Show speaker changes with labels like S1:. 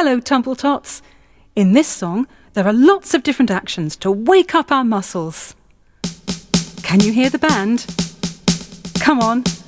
S1: Hello, Tumbletops. In this song, there are lots of different actions to wake up our muscles. Can you hear the band? Come on,